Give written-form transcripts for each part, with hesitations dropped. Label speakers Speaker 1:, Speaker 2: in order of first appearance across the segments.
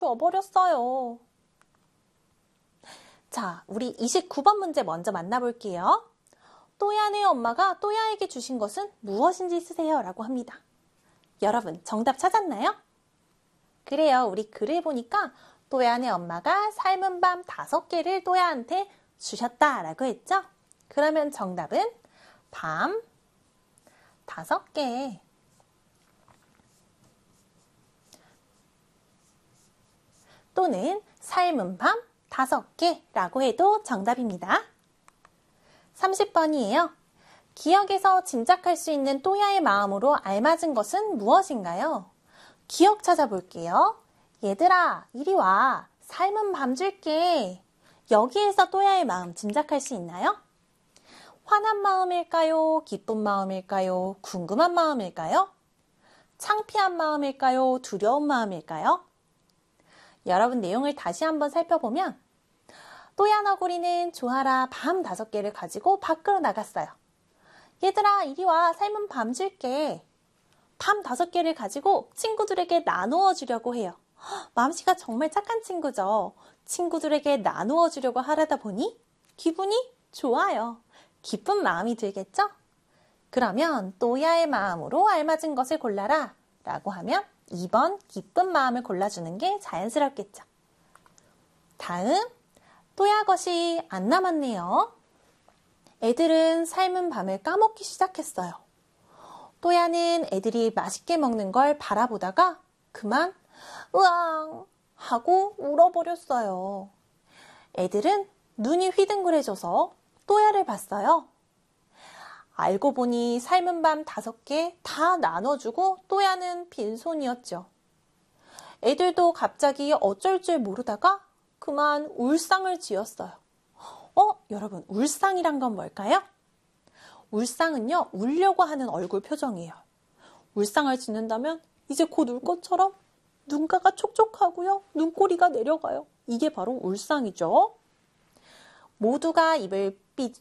Speaker 1: 넣어버렸어요. 자, 우리 29번 문제 먼저 만나볼게요. 또야네 엄마가 또야에게 주신 것은 무엇인지 쓰세요 라고 합니다. 여러분 정답 찾았나요? 그래요. 우리 글을 보니까 또야네 엄마가 삶은 밤 5개를 또야한테 주셨다라고 했죠? 그러면 정답은 밤 5개. 또는 삶은 밤 5개라고 해도 정답입니다. 30번이에요. 기억에서 짐작할 수 있는 또야의 마음으로 알맞은 것은 무엇인가요? 기억 찾아볼게요. 얘들아, 이리 와. 삶은 밤 줄게. 여기에서 또야의 마음 짐작할 수 있나요? 화난 마음일까요? 기쁜 마음일까요? 궁금한 마음일까요? 창피한 마음일까요? 두려운 마음일까요? 여러분 내용을 다시 한번 살펴보면 또야 너구리는 조하라 밤 5개를 가지고 밖으로 나갔어요. 얘들아 이리 와 삶은 밤 줄게. 밤 5개를 가지고 친구들에게 나누어 주려고 해요. 맘씨가 정말 착한 친구죠. 친구들에게 나누어 주려고 하려다 보니 기분이 좋아요. 기쁜 마음이 들겠죠? 그러면 또야의 마음으로 알맞은 것을 골라라 라고 하면 2번 기쁜 마음을 골라주는 게 자연스럽겠죠. 다음 또야 것이 안 남았네요. 애들은 삶은 밤을 까먹기 시작했어요. 또야는 애들이 맛있게 먹는 걸 바라보다가 그만 으앙 하고 울어버렸어요. 애들은 눈이 휘둥그레져서 또야를 봤어요. 알고 보니 삶은 밤 5개 다 나눠주고 또야는 빈손이었죠. 애들도 갑자기 어쩔 줄 모르다가 그만 울상을 지었어요. 여러분 울상이란 건 뭘까요? 울상은요 울려고 하는 얼굴 표정이에요. 울상을 짓는다면 이제 곧 울 것처럼 눈가가 촉촉하고요. 눈꼬리가 내려가요. 이게 바로 울상이죠. 모두가 입을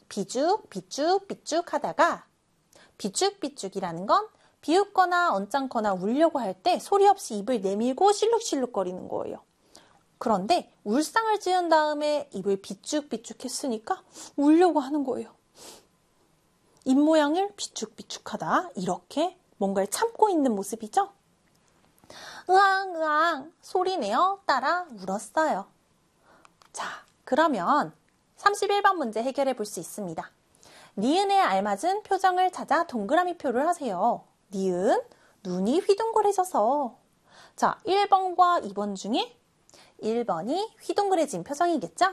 Speaker 1: 비죽비죽 하다가 비죽비죽이라는 건 비웃거나 언짢거나 울려고 할 때 소리 없이 입을 내밀고 실룩실룩거리는 거예요. 그런데 울상을 지은 다음에 입을 비죽비죽 했으니까 울려고 하는 거예요. 입 모양을 비죽비죽하다 이렇게 뭔가를 참고 있는 모습이죠. 으앙으앙 소리내어 따라 울었어요. 자, 그러면 31번 문제 해결해 볼 수 있습니다. 니은에 알맞은 표정을 찾아 동그라미 표를 하세요. 니은, 눈이 휘둥그레져서. 자, 1번과 2번 중에 1번이 휘둥그레진 표정이겠죠?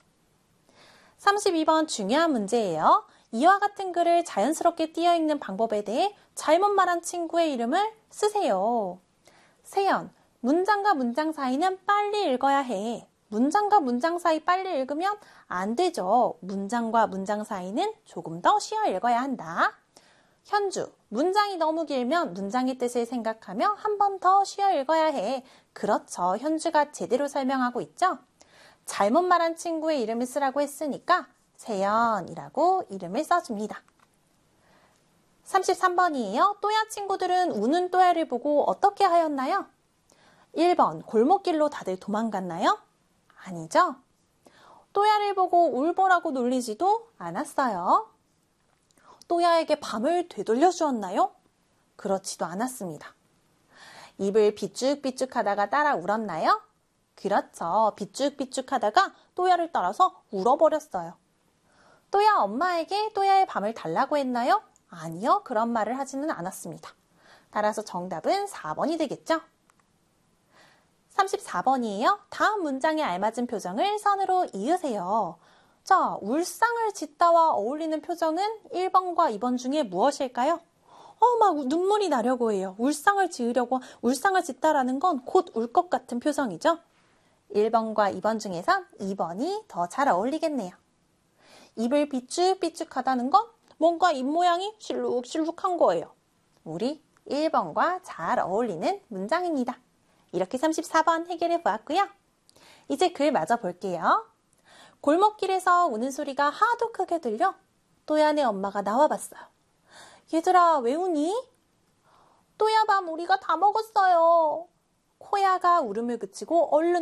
Speaker 1: 32번 중요한 문제예요. 이와 같은 글을 자연스럽게 띄어 읽는 방법에 대해 잘못 말한 친구의 이름을 쓰세요. 세연, 문장과 문장 사이는 빨리 읽어야 해. 문장과 문장 사이 빨리 읽으면 안 되죠. 문장과 문장 사이는 조금 더 쉬어 읽어야 한다. 현주, 문장이 너무 길면 문장의 뜻을 생각하며 한 번 더 쉬어 읽어야 해. 그렇죠. 현주가 제대로 설명하고 있죠. 잘못 말한 친구의 이름을 쓰라고 했으니까 세연이라고 이름을 써줍니다. 33번이에요. 또야 친구들은 우는 또야를 보고 어떻게 하였나요? 1번, 골목길로 다들 도망갔나요? 아니죠. 또야를 보고 울보라고 놀리지도 않았어요. 또야에게 밤을 되돌려 주었나요? 그렇지도 않았습니다. 입을 비쭉비쭉 하다가 따라 울었나요? 그렇죠. 비쭉비쭉 하다가 또야를 따라서 울어버렸어요. 또야 엄마에게 또야의 밤을 달라고 했나요? 아니요. 그런 말을 하지는 않았습니다. 따라서 정답은 4번이 되겠죠? 34번이에요. 다음 문장에 알맞은 표정을 선으로 이으세요. 자, 울상을 짓다와 어울리는 표정은 1번과 2번 중에 무엇일까요? 막 눈물이 나려고 해요. 울상을 짓다라는 건 곧 울 것 같은 표정이죠. 1번과 2번 중에서 2번이 더 잘 어울리겠네요. 입을 비쭉비쭉 하다는 건 뭔가 입 모양이 실룩실룩한 거예요. 우리 1번과 잘 어울리는 문장입니다. 이렇게 34번 해결해 보았고요. 이제 글 마저 볼게요. 골목길에서 우는 소리가 하도 크게 들려 또야네 엄마가 나와봤어요. 얘들아 왜 우니? 또야 밤 우리가 다 먹었어요. 코야가 울음을 그치고 얼른